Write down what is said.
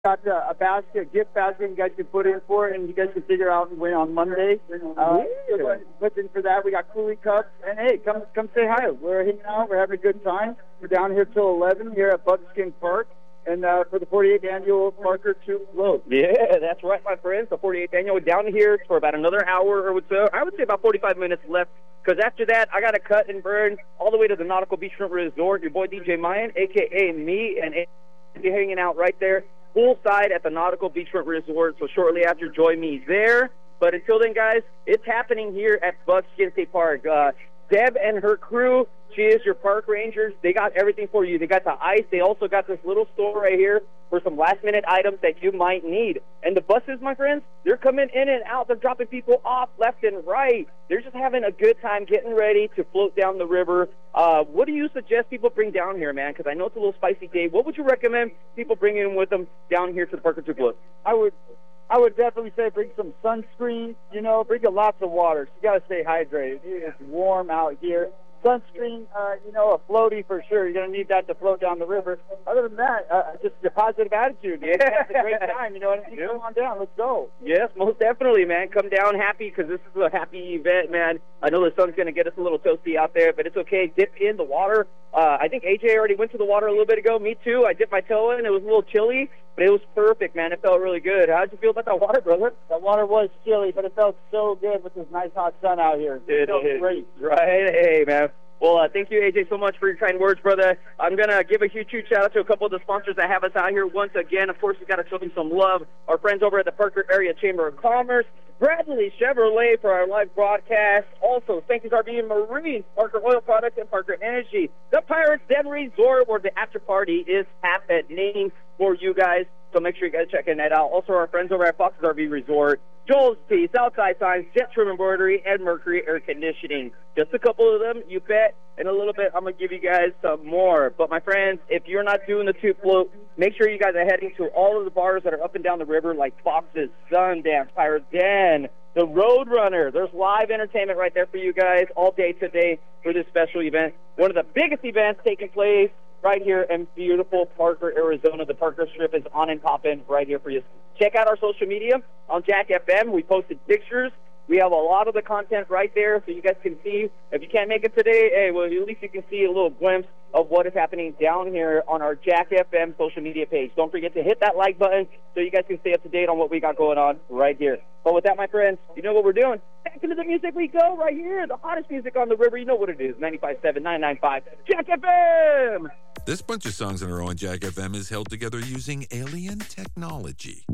got a basket, a gift basket you guys can put in for it, and you guys can figure out and win on Monday. Put in for that. We got Coolie Cups. And, hey, come say hi. We're hanging out. We're having a good time. We're down here till 11 here at Buckskin Park. And for the 48th annual Parker Tube Float. Yeah, that's right, my friends. The 48th annual. We're down here for about another hour or so. I would say about 45 minutes left. Because after that, I got to cut and burn all the way to the Nautical Beachfront Resort. Your boy DJ Mayan, a.k.a. me, and be hanging out right there, poolside at the Nautical Beachfront Resort. So shortly after, join me there. But until then, guys, it's happening here at Buckskin State Park. Deb and her crew, she is your park rangers. They got everything for you. They got the ice. They also got this little store right here for some last-minute items that you might need. And the buses, my friends, they're coming in and out. They're dropping people off left and right. They're just having a good time getting ready to float down the river. What do you suggest people bring down here, man? Because I know it's a little spicy day. What would you recommend people bring in with them down here to the Parker Tube Float? I would definitely say bring some sunscreen, bring lots of water. You got to stay hydrated. It is warm out here. Sunscreen, a floaty for sure. You're going to need that to float down the river. Other than that, just a positive attitude. Yeah. It's a great time, you know what I mean? Yeah. Come on down. Let's go. Yes, most definitely, man. Come down happy because this is a happy event, man. I know the sun's going to get us a little toasty out there, but it's okay. Dip in the water. I think AJ already went to the water a little bit ago. Me too. I dipped my toe in. It was a little chilly, but it was perfect, man. It felt really good. How'd you feel about that water, brother? That water was chilly, but it felt so good with this nice hot sun out here. It felt great. Right? Hey, man. Well, thank you, AJ, so much for your kind words, brother. I'm going to give a huge shout-out to a couple of the sponsors that have us out here once again. Of course, we've got to show them some love. Our friends over at the Parker Area Chamber of Commerce, Bradley Chevrolet for our live broadcast. Also, St. RV and Marine, Parker Oil Products, and Parker Energy. The Pirates Den Resort, where the after party is happening for you guys. So make sure you guys checking that out. Also, our friends over at Fox's RV Resort, Joel's Tea, Southside Signs, Jet Trim Embroidery, and Mercury Air Conditioning. Just a couple of them, you bet. In a little bit, I'm going to give you guys some more. But, my friends, if you're not doing the tube float, make sure you guys are heading to all of the bars that are up and down the river, like Fox's, Sundance, Pirates Den, the Roadrunner. There's live entertainment right there for you guys all day today for this special event. One of the biggest events taking place right here in beautiful Parker, Arizona. The Parker Strip is on and popping right here for you. Check out our social media on Jack FM. We posted pictures. We have a lot of the content right there so you guys can see. If you can't make it today, hey, well, at least you can see a little glimpse of what is happening down here on our Jack FM social media page. Don't forget to hit that like button so you guys can stay up to date on what we got going on right here. But with that, my friends, you know what we're doing. Back into the music we go right here. The hottest music on the river. You know what it is. 95.7, 995, Jack FM. This bunch of songs on our own Jack FM is held together using alien technology.